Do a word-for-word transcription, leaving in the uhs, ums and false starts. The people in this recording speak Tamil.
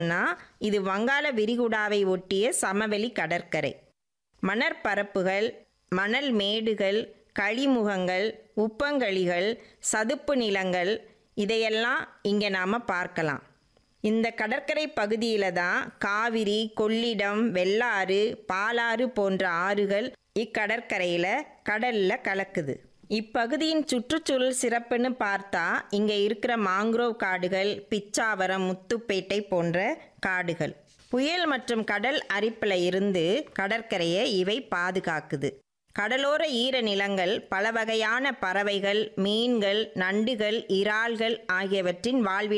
னா, இது வங்காள விரிகுடாவை ஒட்டிய சமவெளி கடற்கரை. மணற்பரப்புகள், மணல் மேடுகள், கழிமுகங்கள், உப்பங்கழிகள், சதுப்பு நிலங்கள் இதையெல்லாம் இங்கே நாம் பார்க்கலாம். இந்த கடற்கரை பகுதியில் தான் காவிரி, கொள்ளிடம், வெள்ளாறு, பாலாறு போன்ற ஆறுகள் இக்கடற்கரையில் கடலில் கலக்குது. இப்பகுதியின் சுற்றுச்சூழல் சிறப்புன்னு பார்த்தா இங்கே இருக்கிற மாங்க்ரோவ் காடுகள், பிச்சாவரம், முத்துப்பேட்டை போன்ற காடுகள். புயல் மற்றும் கடல் அரிப்பில் இருந்து கடற்கரையை இவை பாதுகாக்குது. கடலோர ஈர நிலங்கள் பல வகையான பறவைகள், மீன்கள், நண்டுகள், இறால்கள் ஆகியவற்றின் வாழ்விட